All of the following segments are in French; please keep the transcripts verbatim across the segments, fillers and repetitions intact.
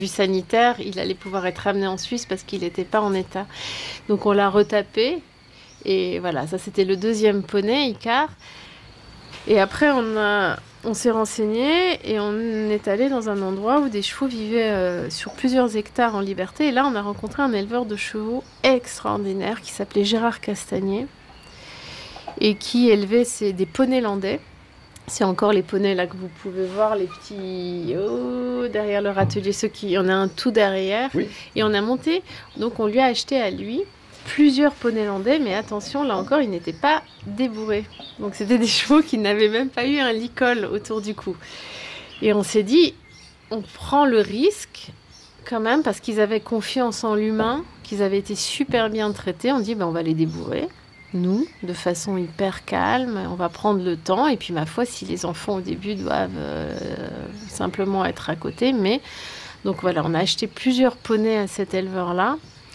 Du sanitaire, il allait pouvoir être amené en Suisse parce qu'il n'était pas en état. Donc on l'a retapé. Et voilà, ça c'était le deuxième poney, Icar. Et après, on, a, on s'est renseigné et on est allé dans un endroit où des chevaux vivaient euh, sur plusieurs hectares en liberté. Et là, on a rencontré un éleveur de chevaux extraordinaire qui s'appelait Gérard Castagnier et qui élevait ces, des poneys landais. C'est encore les poneys là que vous pouvez voir, les petits oh, derrière leur atelier. Ceux qui, il y en a un tout derrière. Oui. Et on a monté, donc on lui a acheté à lui plusieurs poneys landais, mais attention, là encore, ils n'étaient pas débourrés. Donc c'était des chevaux qui n'avaient même pas eu un licol autour du cou. Et on s'est dit, on prend le risque quand même, parce qu'ils avaient confiance en l'humain, qu'ils avaient été super bien traités. On dit, ben, on va les débourrer, nous, de façon hyper calme. On va prendre le temps. Et puis, ma foi, si les enfants au début doivent euh, simplement être à côté. Mais donc voilà, on a acheté plusieurs poneys à cet éleveur-là.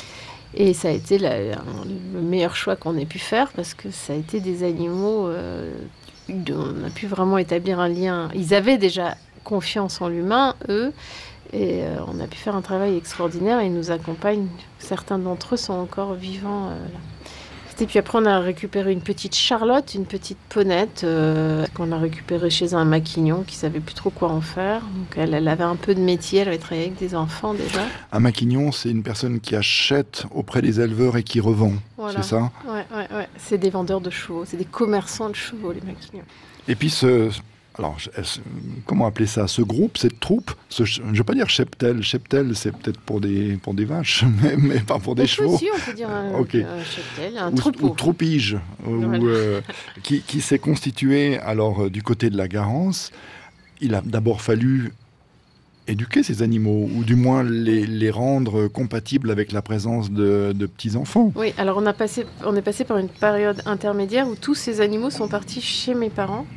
Et ça a été la, le meilleur choix qu'on ait pu faire parce que ça a été des animaux, euh, on a pu vraiment établir un lien. Ils avaient déjà confiance en l'humain, eux, et euh, on a pu faire un travail extraordinaire. Ils nous accompagnent, certains d'entre eux sont encore vivants. Euh, là. Et puis après, on a récupéré une petite Charlotte, une petite ponette euh, qu'on a récupérée chez un maquignon qui ne savait plus trop quoi en faire. Donc elle, elle avait un peu de métier, elle avait travaillé avec des enfants déjà. Un maquignon, c'est une personne qui achète auprès des éleveurs et qui revend, voilà. C'est ça ? Ouais, ouais, ouais. C'est des vendeurs de chevaux, c'est des commerçants de chevaux, les maquignons. Et puis ce... Alors, comment appeler ça ? Ce groupe, cette troupe, ce, je ne veux pas dire cheptel. Cheptel, c'est peut-être pour des, pour des vaches, mais, mais pas pour des on chevaux. Peut, si, on peut dire un, okay. un cheptel, un ou, troupeau. Ou troupige, voilà. ou, euh, qui, qui s'est constitué alors, euh, du côté de la Garance. Il a d'abord fallu éduquer ces animaux, ou du moins les, les rendre compatibles avec la présence de, de petits-enfants. Oui, alors on, a passé, on est passé par une période intermédiaire où tous ces animaux sont partis chez mes parents,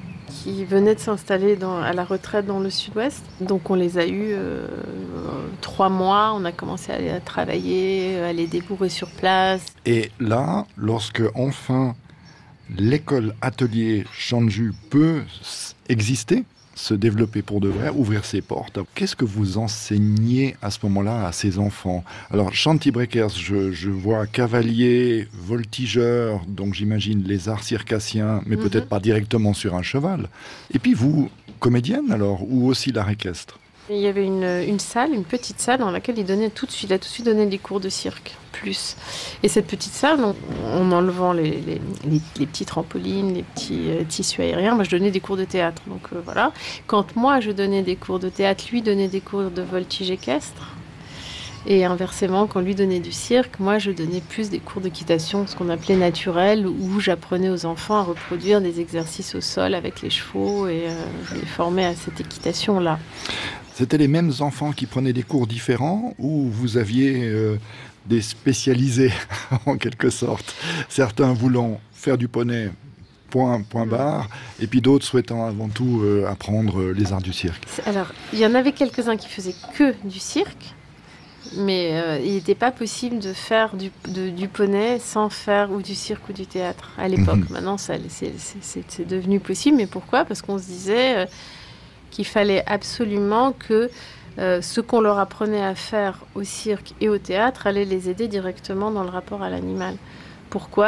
qui venaient de s'installer dans, à la retraite dans le sud-ouest. Donc on les a eus euh, trois mois, on a commencé à, à travailler, à les débourrer sur place. Et là, lorsque enfin l'école atelier Chanju peut exister, se développer pour de vrai, ouvrir ses portes. Qu'est-ce que vous enseignez à ce moment-là à ces enfants ? Alors, Chantibreakers, je, je vois cavalier, voltigeur, donc j'imagine les arts circassiens, mais mm-hmm. peut-être pas directement sur un cheval. Et puis vous, comédienne alors, ou aussi l'art équestre ? Il y avait une, une salle, une petite salle dans laquelle il donnait tout de suite, il a tout de suite donné des cours de cirque, plus. Et cette petite salle, en, en enlevant les, les, les, les petits trampolines, les petits euh, tissus aériens, moi je donnais des cours de théâtre. Donc euh, voilà. Quand moi je donnais des cours de théâtre, lui donnait des cours de voltige équestre. Et inversement, quand lui donnait du cirque, moi je donnais plus des cours d'équitation, ce qu'on appelait naturel, où j'apprenais aux enfants à reproduire des exercices au sol avec les chevaux et euh, je les formais à cette équitation-là. C'était les mêmes enfants qui prenaient des cours différents ou vous aviez euh, des spécialisés en quelque sorte, certains voulant faire du poney point, point barre, et puis d'autres souhaitant avant tout euh, apprendre les arts du cirque. Alors, il y en avait quelques-uns qui faisaient que du cirque, mais euh, il n'était pas possible de faire du, de, du poney sans faire ou du cirque ou du théâtre à l'époque. Mmh. Maintenant, ça, c'est, c'est, c'est, c'est devenu possible, mais pourquoi ? Parce qu'on se disait... Euh, qu'il fallait absolument que euh, ce qu'on leur apprenait à faire au cirque et au théâtre allait les aider directement dans le rapport à l'animal. Pourquoi ?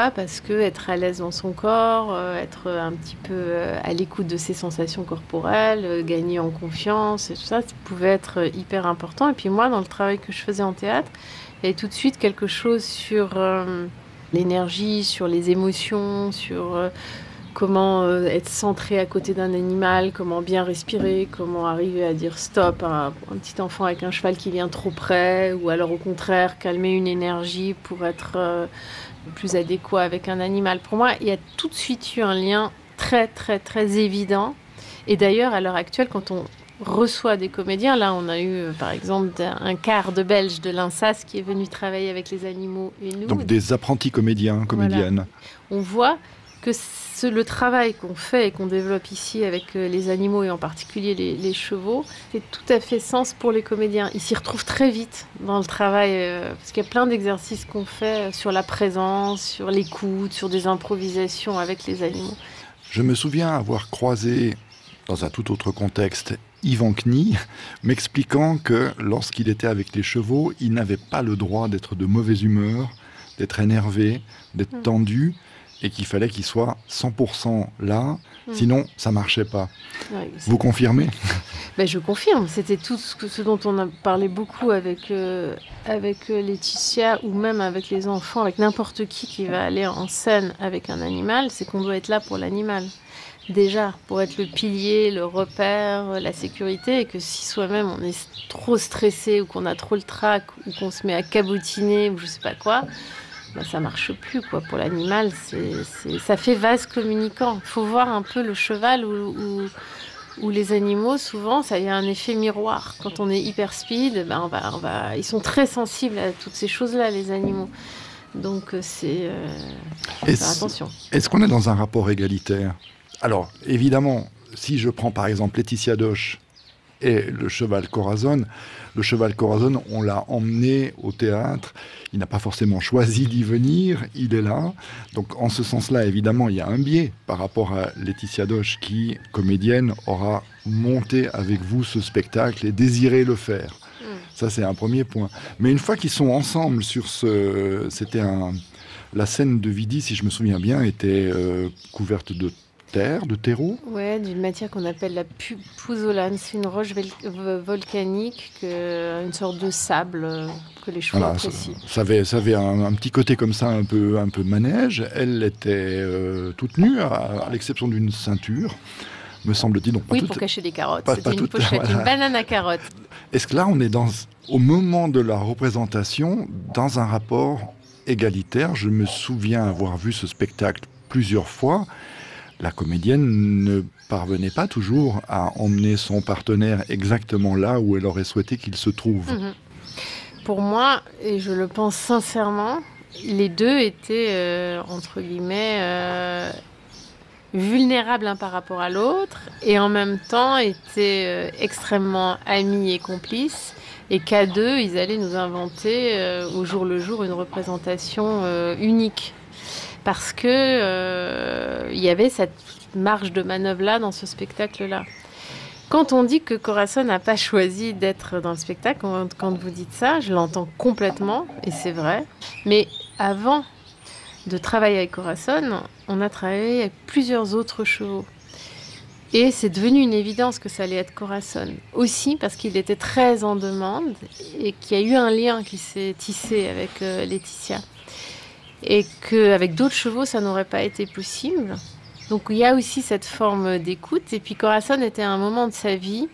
Parce que être à l'aise dans son corps, euh, être un petit peu euh, à l'écoute de ses sensations corporelles, euh, gagner en confiance, et tout ça, ça pouvait être hyper important. Et puis moi, dans le travail que je faisais en théâtre, il y avait tout de suite quelque chose sur euh, l'énergie, sur les émotions, sur... Euh, comment euh, être centré à côté d'un animal, comment bien respirer, comment arriver à dire stop à un, un petit enfant avec un cheval qui vient trop près, ou alors au contraire calmer une énergie pour être euh, plus adéquat avec un animal. Pour moi, il y a tout de suite eu un lien très très très évident. Et d'ailleurs, à l'heure actuelle, quand on reçoit des comédiens, là on a eu euh, par exemple un quart de Belge de l'I N S A S qui est venu travailler avec les animaux et nous. Donc des apprentis comédiens, comédiennes. Voilà. On voit que ce, le travail qu'on fait et qu'on développe ici avec les animaux et en particulier les, les chevaux fait tout à fait sens pour les comédiens. Ils s'y retrouvent très vite dans le travail euh, parce qu'il y a plein d'exercices qu'on fait sur la présence, sur l'écoute, sur des improvisations avec les animaux. Je me souviens avoir croisé, dans un tout autre contexte, Yvan Knie, m'expliquant que lorsqu'il était avec les chevaux, il n'avait pas le droit d'être de mauvaise humeur, d'être énervé, d'être mmh. tendu, et qu'il fallait qu'il soit cent pour cent là, mmh. sinon ça marchait pas. Ouais, vous confirmez? Ben, je confirme, c'était tout ce, que, ce dont on a parlé beaucoup avec, euh, avec Laetitia, ou même avec les enfants, avec n'importe qui qui va aller en scène avec un animal, c'est qu'on doit être là pour l'animal. Déjà, pour être le pilier, le repère, la sécurité, et que si soi-même on est trop stressé, ou qu'on a trop le trac, ou qu'on se met à cabotiner, ou je sais pas quoi, ben ça marche plus, quoi. Pour l'animal, c'est, c'est, ça fait vase communicant. Il faut voir un peu le cheval ou, ou, ou les animaux, souvent, ça y a un effet miroir. Quand on est hyper speed, ben on va, on va, ils sont très sensibles à toutes ces choses-là, les animaux. Donc, c'est... Euh, est-ce, faire attention. Est-ce qu'on est dans un rapport égalitaire ? Alors, évidemment, si je prends par exemple Laetitia Doche et le cheval Corazon, le cheval Corazon, on l'a emmené au théâtre, il n'a pas forcément choisi d'y venir, il est là. Donc en ce sens-là, évidemment, il y a un biais par rapport à Laetitia Doche qui, comédienne, aura monté avec vous ce spectacle et désiré le faire. Mmh. Ça, c'est un premier point. Mais une fois qu'ils sont ensemble sur ce... C'était un... La scène de Vidi, si je me souviens bien, était euh, couverte de terre, de terreau. Ouais, d'une matière qu'on appelle la pu- pouzzolane. C'est une roche vel- volcanique, que, une sorte de sable euh, que les chevaux voilà, apprécient. Ça, ça avait, ça avait un, un petit côté comme ça, un peu, un peu manège. Elle était euh, toute nue, à, à l'exception d'une ceinture, me semble-t-il. Donc, pas oui, toute, pour cacher des carottes. Pas, C'était pas une toute, pochette, voilà. Une banane à carottes. Est-ce que là, on est dans, au moment de la représentation, dans un rapport égalitaire? Je me souviens avoir vu ce spectacle plusieurs fois. La comédienne ne parvenait pas toujours à emmener son partenaire exactement là où elle aurait souhaité qu'il se trouve. Mmh. Pour moi, et je le pense sincèrement, les deux étaient, euh, entre guillemets, euh, vulnérables l'un par rapport à l'autre, et en même temps étaient euh, extrêmement amis et complices, et qu'à deux, ils allaient nous inventer euh, au jour le jour une représentation euh, unique. Parce que euh, y avait cette marge de manœuvre-là dans ce spectacle-là. Quand on dit que Corazon n'a pas choisi d'être dans le spectacle, quand, quand vous dites ça, je l'entends complètement, et c'est vrai. Mais avant de travailler avec Corazon, on a travaillé avec plusieurs autres chevaux. Et c'est devenu une évidence que ça allait être Corazon. Aussi parce qu'il était très en demande, et qu'il y a eu un lien qui s'est tissé avec euh, Laetitia. Et qu'avec d'autres chevaux, ça n'aurait pas été possible. Donc il y a aussi cette forme d'écoute. Et puis Corazon était à un moment de sa vie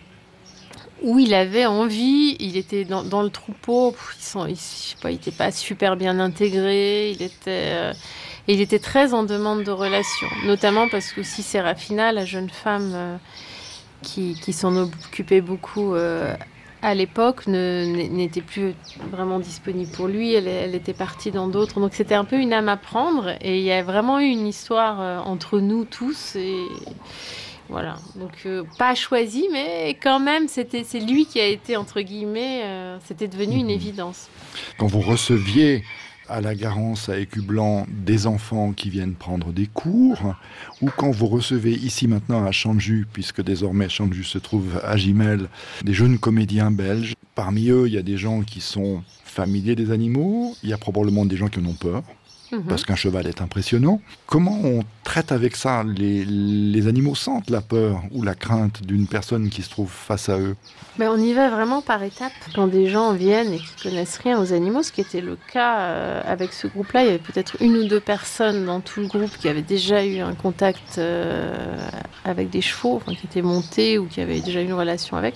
où il avait envie, il était dans, dans le troupeau, ils sont, ils, je sais pas, il n'était pas super bien intégré, il était, euh, et il était très en demande de relations. Notamment parce que aussi Sérafina, la jeune femme euh, qui, qui s'en occupait beaucoup euh, à l'époque, ne, n'était plus vraiment disponible pour lui, elle, elle était partie dans d'autres, donc c'était un peu une âme à prendre, et il y a vraiment eu une histoire euh, entre nous tous, et voilà, donc euh, pas choisi, mais quand même, c'était, c'est lui qui a été, entre guillemets, euh, c'était devenu une évidence. Quand vous receviez à la Garance, à Écublanc, des enfants qui viennent prendre des cours, ou quand vous recevez ici maintenant à Chanteju, puisque désormais Chanteju se trouve à Gimel, des jeunes comédiens belges. Parmi eux, il y a des gens qui sont familiers des animaux, il y a probablement des gens qui en ont peur, mmh. parce qu'un cheval est impressionnant. Comment on traite avec ça? les, les animaux sentent la peur ou la crainte d'une personne qui se trouve face à eux? Ben, on y va vraiment par étapes. Quand des gens viennent et qui connaissent rien aux animaux, ce qui était le cas euh, avec ce groupe-là, il y avait peut-être une ou deux personnes dans tout le groupe qui avaient déjà eu un contact euh, avec des chevaux, enfin, qui étaient montés ou qui avaient déjà eu une relation avec.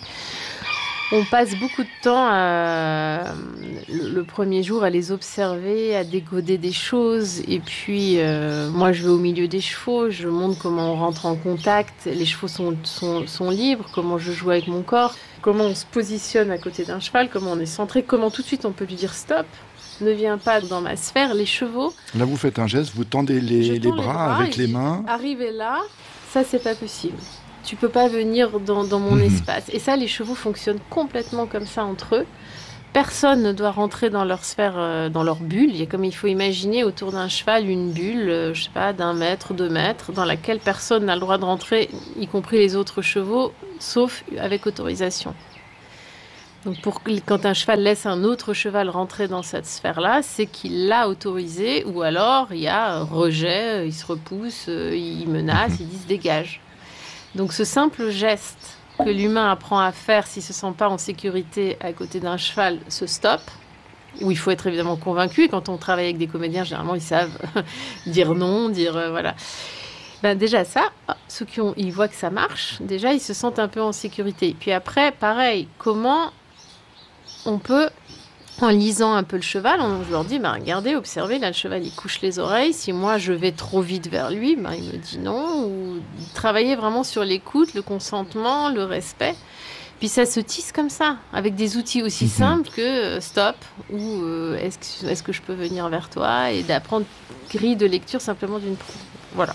On passe beaucoup de temps à, le, le premier jour à les observer, à décoder des choses. Et puis, euh, moi, je vais au milieu des chevaux, je montre comment on rentre en contact. Les chevaux sont, sont, sont libres, comment je joue avec mon corps, comment on se positionne à côté d'un cheval, comment on est centré, comment tout de suite on peut lui dire stop. Ne viens pas dans ma sphère. Les chevaux... Là, vous faites un geste, vous tendez les, les, bras, les bras avec les mains. Arrivé là, ça, c'est pas possible. Tu peux pas venir dans, dans mon mmh. espace. Et ça, les chevaux fonctionnent complètement comme ça entre eux. personne ne doit rentrer dans leur sphère, euh, dans leur bulle. Il y a, comme il faut imaginer autour d'un cheval une bulle, euh, je sais pas, d'un mètre, deux mètres, dans laquelle personne n'a le droit de rentrer, y compris les autres chevaux, sauf avec autorisation. Donc pour, quand un cheval laisse un autre cheval rentrer dans cette sphère-là, c'est qu'il l'a autorisé, ou alors il y a rejet, il se repousse, il menace, il dit se dégage. Donc ce simple geste que l'humain apprend à faire s'il ne se sent pas en sécurité à côté d'un cheval, ce stop, où il faut être évidemment convaincu. Et quand on travaille avec des comédiens, généralement ils savent dire non, dire euh, voilà. Ben déjà ça, ceux qui ont, ils voient que ça marche, déjà ils se sentent un peu en sécurité. Puis après, pareil, comment on peut, en lisant un peu le cheval, on, je leur dis, ben, regardez, observez, là le cheval il couche les oreilles, si moi je vais trop vite vers lui, ben, il me dit non, ou travailler vraiment sur l'écoute, le consentement, le respect. Puis ça se tisse comme ça, avec des outils aussi mmh. simples que euh, stop, ou euh, est-ce que, est-ce que je peux venir vers toi, et d'apprendre grille de lecture simplement d'une... Voilà.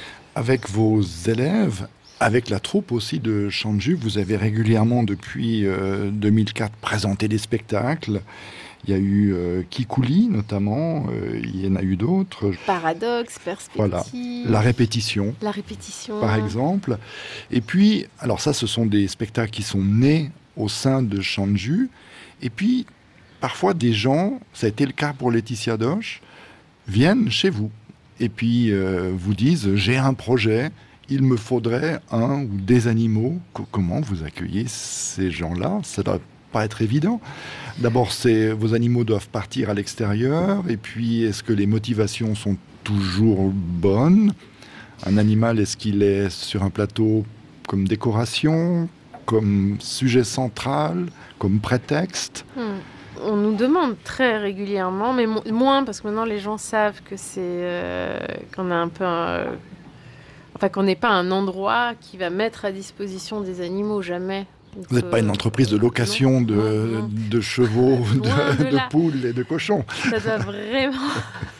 Avec vos élèves, avec la troupe aussi de Shanju, vous avez régulièrement depuis euh, deux mille quatre présenté des spectacles. Il y a eu euh, Kikuli notamment, euh, il y en a eu d'autres. Paradoxe, perspective. Voilà, la répétition. La répétition. Par exemple. Et puis, alors ça, ce sont des spectacles qui sont nés au sein de Shanju. Et puis, parfois, des gens, ça a été le cas pour Laetitia Doche, viennent chez vous. Et puis, euh, vous disent, j'ai un projet, il me faudrait un ou des animaux. Comment vous accueillez ces gens-là? Ça doit pas être évident. D'abord, c'est, vos animaux doivent partir à l'extérieur. Et puis, est-ce que les motivations sont toujours bonnes? Un animal, est-ce qu'il est sur un plateau comme décoration, comme sujet central, comme prétexte? hmm. On nous demande très régulièrement, mais mo- moins parce que maintenant les gens savent que c'est euh, qu'on a un peu un, enfin qu'on n'est pas un endroit qui va mettre à disposition des animaux, jamais. Donc, vous n'êtes pas une entreprise de location non, de, non, non. de chevaux, de, de, de poules et de cochons. Ça doit vraiment,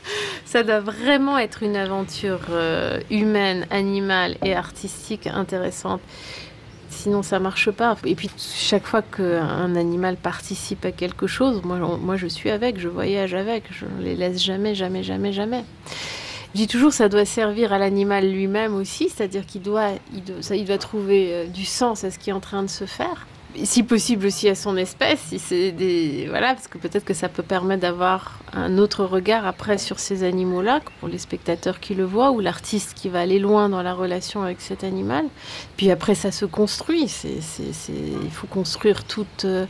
ça doit vraiment être une aventure euh, humaine, animale et artistique intéressante. Sinon, ça marche pas. Et puis, chaque fois qu'un animal participe à quelque chose, moi, moi, je suis avec, je voyage avec, je ne les laisse jamais, jamais, jamais, jamais. Je dis toujours, ça doit servir à l'animal lui-même aussi, c'est-à-dire qu'il doit, il doit, ça, il doit trouver euh, du sens à ce qui est en train de se faire. Et si possible aussi à son espèce, si c'est des, voilà, parce que peut-être que ça peut permettre d'avoir un autre regard après sur ces animaux-là, pour les spectateurs qui le voient, ou l'artiste qui va aller loin dans la relation avec cet animal. Puis après, ça se construit. C'est, c'est, c'est, il faut construire toute... Euh,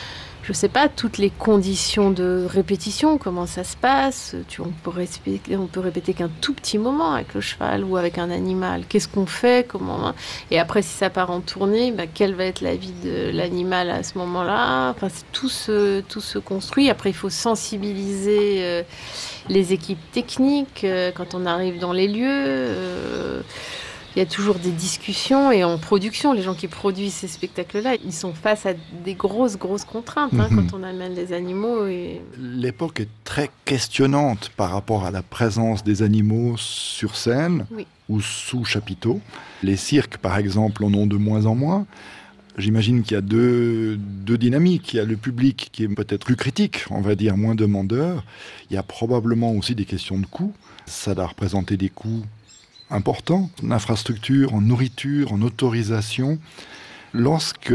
je sais pas, toutes les conditions de répétition, comment ça se passe. Tu, on, peut répéter, on peut répéter qu'un tout petit moment avec le cheval ou avec un animal. Qu'est-ce qu'on fait, comment... Et après, si ça part en tournée, bah, quelle va être la vie de l'animal à ce moment-là? Enfin, tout se, tout se construit. Après, il faut sensibiliser euh, les équipes techniques euh, quand on arrive dans les lieux. Euh, Il y a toujours des discussions et en production, les gens qui produisent ces spectacles-là, ils sont face à des grosses, grosses contraintes hein, mmh. quand on amène les animaux. Et... L'époque est très questionnante par rapport à la présence des animaux sur scène oui. ou sous chapiteau. Les cirques, par exemple, en ont de moins en moins. J'imagine qu'il y a deux, deux dynamiques. Il y a le public qui est peut-être plus critique, on va dire, moins demandeur. Il y a probablement aussi des questions de coûts. Ça doit représenter des coûts important, en infrastructure, en nourriture, en autorisation. Lorsque,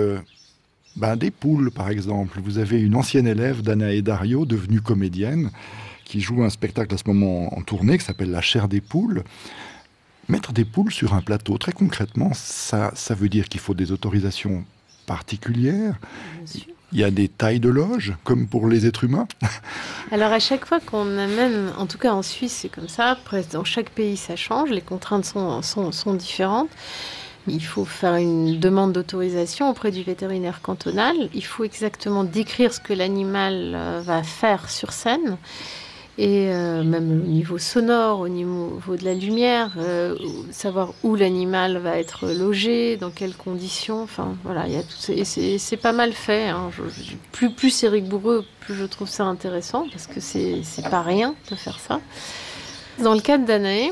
ben, des poules, par exemple, vous avez une ancienne élève d'Anaé Dario, devenue comédienne, qui joue un spectacle à ce moment en tournée, qui s'appelle La chair des poules. Mettre des poules sur un plateau, très concrètement, ça, ça veut dire qu'il faut des autorisations particulières. Bien sûr. Il y a des tailles de loge, comme pour les êtres humains. Alors, à chaque fois qu'on amène, en tout cas en Suisse, c'est comme ça. Après, dans chaque pays, ça change. Les contraintes sont, sont, sont différentes. Il faut faire une demande d'autorisation auprès du vétérinaire cantonal. Il faut exactement décrire ce que l'animal va faire sur scène. Et euh, même au niveau sonore, au niveau de la lumière, euh, savoir où l'animal va être logé, dans quelles conditions. Enfin, voilà, il y a tout ça. Et c'est, c'est pas mal fait. Hein. Je, je, plus, plus c'est rigoureux, plus je trouve ça intéressant, parce que c'est, c'est pas rien de faire ça. Dans le cadre d'Anaé,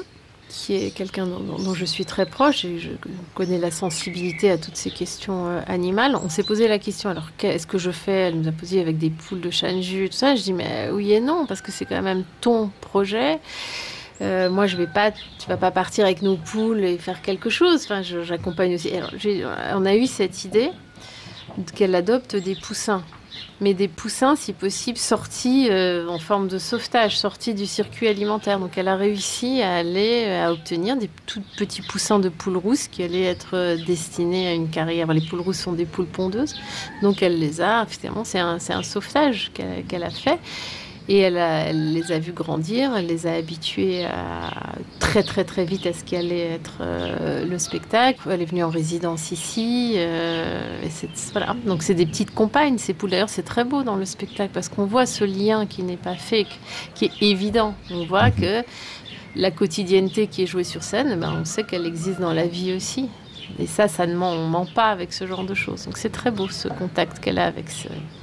qui est quelqu'un dont, dont je suis très proche et je connais la sensibilité à toutes ces questions euh, animales. On s'est posé la question, alors qu'est-ce que je fais? Elle nous a posé avec des poules de Shanju et tout ça. Je dis, mais oui et non, parce que c'est quand même ton projet. Euh, moi, je vais pas, tu vas pas partir avec nos poules et faire quelque chose. Enfin, je, j'accompagne aussi. Alors, j'ai, on a eu cette idée qu'elle adopte des poussins. Mais des poussins, si possible, sortis euh, en forme de sauvetage, sortis du circuit alimentaire. Donc elle a réussi à aller à obtenir des tout petits poussins de poules rousses qui allaient être destinés à une carrière. Les poules rousses sont des poules pondeuses. Donc elle les a, finalement, c'est un, c'est un sauvetage qu'elle, qu'elle a fait. Et elle, a, elle les a vus grandir, elle les a habitués à, très très très vite à ce qui allait être euh, le spectacle. Elle est venue en résidence ici. Euh, et c'est, voilà. Donc c'est des petites compagnes, ces poules. D'ailleurs, c'est très beau dans le spectacle parce qu'on voit ce lien qui n'est pas fait, qui est évident. On voit que la quotidienneté qui est jouée sur scène, ben, on sait qu'elle existe dans la vie aussi. Et ça, ça ne ment, on ment pas avec ce genre de choses. Donc c'est très beau ce contact qu'elle a avec ce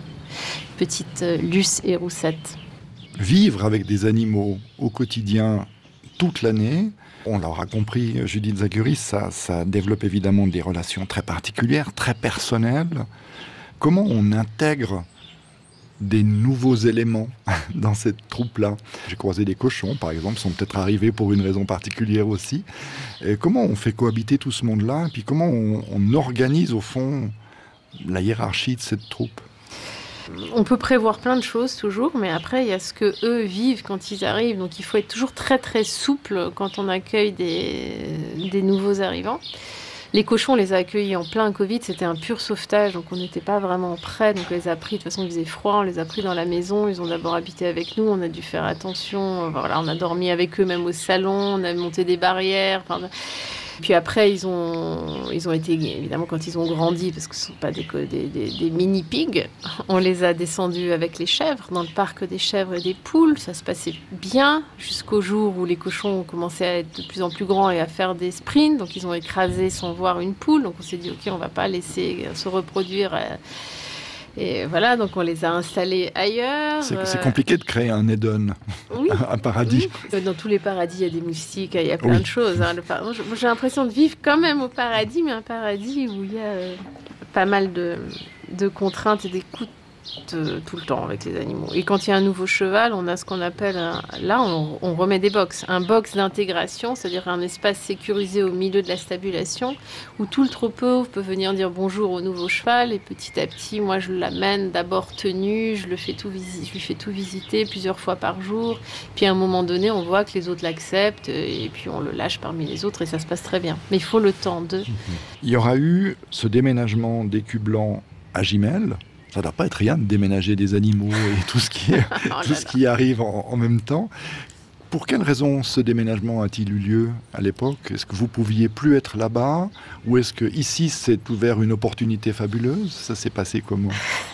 petite euh, Luce et Roussette. Vivre avec des animaux au quotidien toute l'année, on l'aura compris, Judith Zaguri, ça, ça développe évidemment des relations très particulières, très personnelles. Comment on intègre des nouveaux éléments dans cette troupe-là? J'ai croisé des cochons, par exemple, sont peut-être arrivés pour une raison particulière aussi. Et comment on fait cohabiter tout ce monde-là? Et puis comment on, on organise, au fond, la hiérarchie de cette troupe? On peut prévoir plein de choses toujours, mais après il y a ce que eux vivent quand ils arrivent. Donc il faut être toujours très très souple quand on accueille des, des nouveaux arrivants. Les cochons, on les a accueillis en plein Covid, c'était un pur sauvetage, donc on n'était pas vraiment prêts. Donc on les a pris, de toute façon il faisait froid, on les a pris dans la maison, ils ont d'abord habité avec nous, on a dû faire attention. Voilà, on a dormi avec eux même au salon, on a monté des barrières. Enfin, puis après, ils ont, ils ont été, évidemment, quand ils ont grandi, parce que ce ne sont pas des, des, des, des mini-pigs, on les a descendus avec les chèvres, dans le parc des chèvres et des poules. Ça se passait bien jusqu'au jour où les cochons ont commencé à être de plus en plus grands et à faire des sprints. Donc, ils ont écrasé sans voir une poule. Donc, on s'est dit, OK, on ne va pas laisser se reproduire. Et voilà, donc on les a installés ailleurs. C'est, c'est compliqué de créer un Eden, oui, un paradis. Oui. Dans tous les paradis, il y a des moustiques, il y a plein oui. de choses. Hein. Le par... J'ai l'impression de vivre quand même au paradis, mais un paradis où il y a euh, pas mal de, de contraintes et d'écoute euh, tout le temps avec les animaux. Et quand il y a un nouveau cheval, on a ce qu'on appelle, un... là on, on remet des box. Un box d'intégration, c'est-à-dire un espace sécurisé au milieu de la stabulation, où tout le troupeau peut venir dire bonjour au nouveau cheval, et petit à petit, moi je l'amène d'abord tenu, je, le fais tout visi... je lui fais tout visiter plusieurs fois par jour, puis à un moment donné, on voit que les autres l'acceptent, et puis on le lâche parmi les autres, et ça se passe très bien. Mais il faut le temps de... Il y aura eu ce déménagement d'écus blancs à Gimel. Ça ne doit pas être rien de déménager des animaux et tout ce qui, est, oh tout ce qui arrive en, en même temps. Pour quelle raison ce déménagement a-t-il eu lieu à l'époque? Est-ce que vous pouviez plus être là-bas? Ou est-ce que ici s'est ouvert une opportunité fabuleuse? Ça s'est passé comment?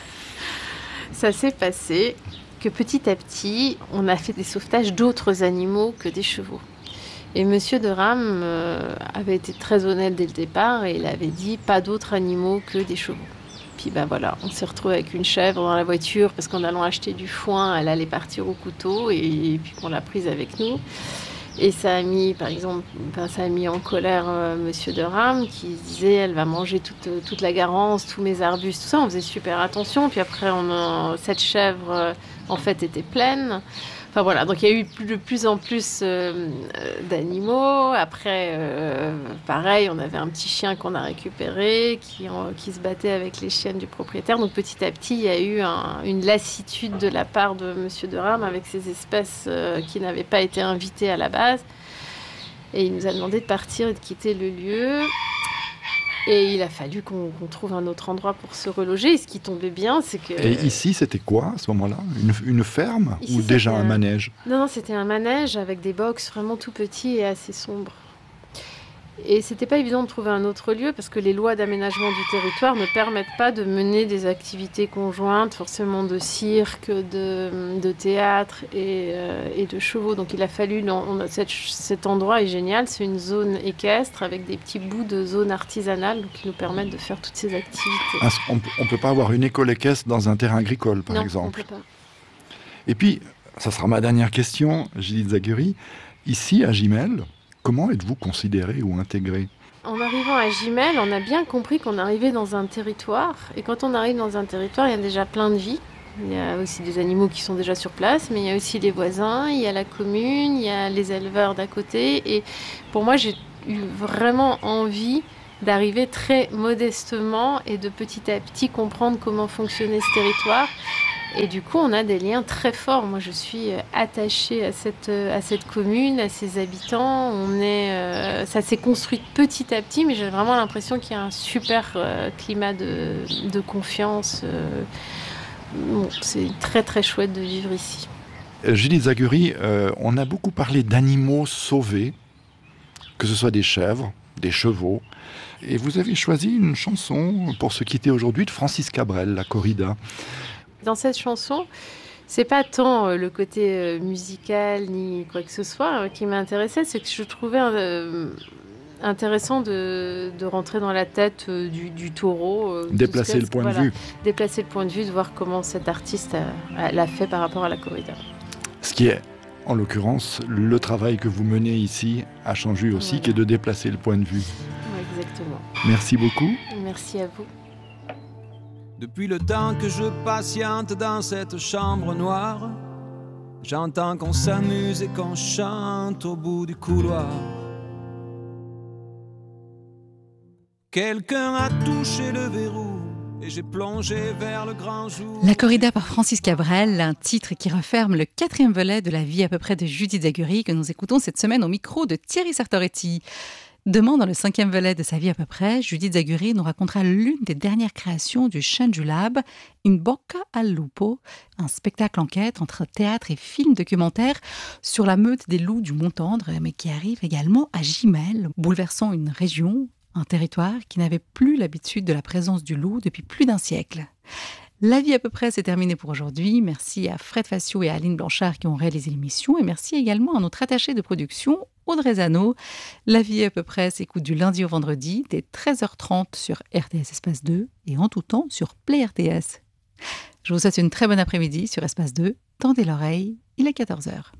Ça s'est passé que petit à petit, on a fait des sauvetages d'autres animaux que des chevaux. Et Monsieur de Rame euh, avait été très honnête dès le départ et il avait dit pas d'autres animaux que des chevaux. Puis ben voilà, on s'est retrouvé avec une chèvre dans la voiture parce qu'en allant acheter du foin, elle allait partir au couteau et, et puis qu'on l'a prise avec nous. Et ça a mis, par exemple, ben ça a mis en colère euh, Monsieur de Rame qui disait elle va manger toute, toute la garance, tous mes arbustes, tout ça. On faisait super attention. Puis après, on a, cette chèvre euh, en fait était pleine. Enfin voilà, donc il y a eu de plus en plus euh, d'animaux. Après, euh, pareil, on avait un petit chien qu'on a récupéré, qui, en, qui se battait avec les chiennes du propriétaire. Donc petit à petit, il y a eu un, une lassitude de la part de Monsieur de Rame avec ces espèces euh, qui n'avaient pas été invitées à la base. Et il nous a demandé de partir et de quitter le lieu. Et il a fallu qu'on, qu'on trouve un autre endroit pour se reloger. Et ce qui tombait bien, c'est que... Et ici, c'était quoi, à ce moment-là? une, une ferme ici, ou déjà un, un manège? Non, non, c'était un manège avec des box vraiment tout petits et assez sombres. Et c'était pas évident de trouver un autre lieu parce que les lois d'aménagement du territoire ne permettent pas de mener des activités conjointes, forcément de cirque, de, de théâtre et, euh, et de chevaux. Donc il a fallu, dans, on a, cet, cet endroit est génial, c'est une zone équestre avec des petits bouts de zone artisanale qui nous permettent de faire toutes ces activités. Ah, on ne peut pas avoir une école équestre dans un terrain agricole, par non, exemple. On peut pas. Et puis, ça sera ma dernière question, Judith Zaguri. Ici, à Gimel, Comment êtes-vous considéré ou intégré ? En arrivant à Gimel, on a bien compris qu'on arrivait dans un territoire. Et quand on arrive dans un territoire, il y a déjà plein de vie. Il y a aussi des animaux qui sont déjà sur place, mais il y a aussi les voisins, il y a la commune, il y a les éleveurs d'à côté. Et pour moi, j'ai eu vraiment envie d'arriver très modestement et de petit à petit comprendre comment fonctionnait ce territoire. Et du coup, on a des liens très forts. Moi, je suis attachée à cette, à cette commune, à ses habitants. On est, euh, ça s'est construit petit à petit, mais j'ai vraiment l'impression qu'il y a un super euh, climat de, de confiance. Euh, bon, c'est très, très chouette de vivre ici. Judith Zaguri, euh, on a beaucoup parlé d'animaux sauvés, que ce soit des chèvres, des chevaux. Et vous avez choisi une chanson pour se quitter aujourd'hui de Francis Cabrel, La Corrida. Dans cette chanson, c'est pas tant euh, le côté euh, musical ni quoi que ce soit euh, qui m'intéressait, c'est que je trouvais euh, intéressant de, de rentrer dans la tête euh, du, du taureau. Euh, déplacer le point voilà, de vue. Déplacer le point de vue, de voir comment cet artiste a, a, l'a fait par rapport à la corrida. Ce qui est, en l'occurrence, le travail que vous menez ici à Chanju aussi, voilà. Qui est de déplacer le point de vue. Ouais, exactement. Merci beaucoup. Merci à vous. Depuis le temps que je patiente dans cette chambre noire, j'entends qu'on s'amuse et qu'on chante au bout du couloir. Quelqu'un a touché le verrou et j'ai plongé vers le grand jour. La Corrida par Francis Cabrel, un titre qui referme le quatrième volet de la vie à peu près de Judith Zaguri que nous écoutons cette semaine au micro de Thierry Sartoretti. Demain, dans le cinquième volet de sa vie à peu près, Judith Zaguri nous racontera l'une des dernières créations du Chanju Lab, In Bocca al Lupo, un spectacle enquête entre théâtre et film documentaire sur la meute des loups du Mont-Tendre, mais qui arrive également à Gimel, bouleversant une région, un territoire qui n'avait plus l'habitude de la présence du loup depuis plus d'un siècle. La vie à peu près, c'est terminé pour aujourd'hui. Merci à Fred Facio et à Aline Blanchard qui ont réalisé l'émission. Et merci également à notre attaché de production, Audrey Zano. La vie à peu près s'écoute du lundi au vendredi, dès treize heures trente sur R T S Espace deux et en tout temps sur Play R T S. Je vous souhaite une très bonne après-midi sur Espace deux. Tendez l'oreille, il est quatorze heures.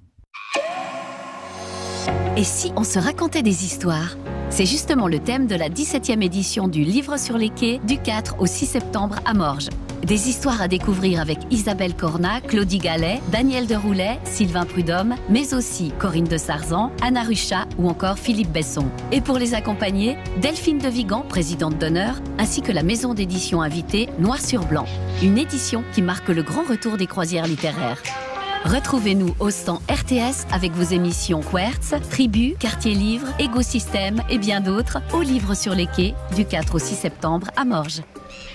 Et si on se racontait des histoires ? C'est justement le thème de la dix-septième édition du Livre sur les quais du quatre au six septembre à Morges. Des histoires à découvrir avec Isabelle Cornat, Claudie Gallet, Daniel Deroulet, Sylvain Prudhomme, mais aussi Corinne de Sarzan, Anna Ruchat ou encore Philippe Besson. Et pour les accompagner, Delphine de Vigan, présidente d'honneur, ainsi que la maison d'édition invitée Noir sur Blanc. Une édition qui marque le grand retour des croisières littéraires. Retrouvez-nous au stand R T S avec vos émissions Quertz, Tribu, Quartier Livre, Écosystème et bien d'autres au Livre sur les quais du quatre au six septembre à Morges.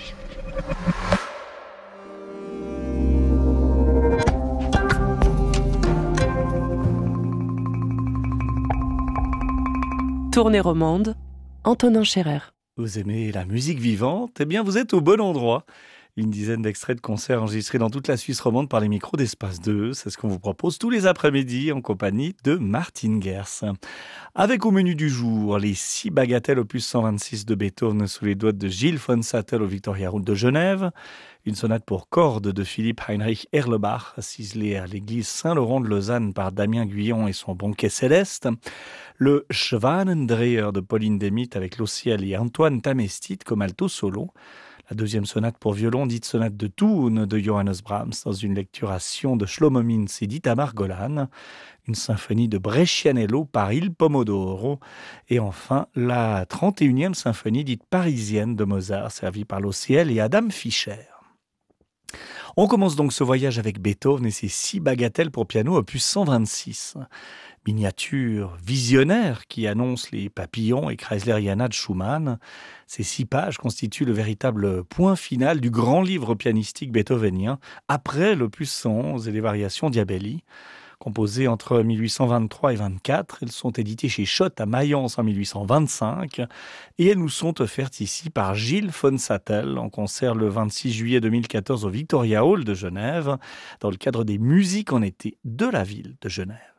Tournée romande, Antonin Scherer. Vous aimez la musique vivante ? Eh bien, vous êtes au bon endroit. Une dizaine d'extraits de concerts enregistrés dans toute la Suisse romande par les micros d'Espace deux. C'est ce qu'on vous propose tous les après-midi en compagnie de Martine Gers. Avec au menu du jour, les six bagatelles opus cent vingt-six de Beethoven sous les doigts de Gilles von Sattel au Victoria Room de Genève. Une sonate pour cordes de Philipp Heinrich Erlebach, ciselée à l'église Saint-Laurent de Lausanne par Damien Guyon et son banquet céleste. Le Schwanendreher de Pauline Demith avec Lociel et Antoine Tamestit comme alto solo. La deuxième sonate pour violon, dite sonate de Thun de Johannes Brahms, dans une lecturation de Shlomo Mintz et d'Itamar Golan, une symphonie de Brescianello par Il Pomodoro, et enfin la trente et unième symphonie dite parisienne de Mozart, servie par Lociel et Adam Fischer. On commence donc ce voyage avec Beethoven et ses six bagatelles pour piano opus cent vingt-six. Miniature visionnaire qui annonce les papillons et Kreisleriana de Schumann. Ces six pages constituent le véritable point final du grand livre pianistique beethovenien après l'opus cent onze et les variations Diabelli. Composées entre mille huit cent vingt-trois et vingt-quatre, elles sont éditées chez Schott à Mayence en mille huit cent vingt-cinq et elles nous sont offertes ici par Gilles von Sattel en concert le vingt-six juillet deux mille quatorze au Victoria Hall de Genève dans le cadre des Musiques en été de la ville de Genève.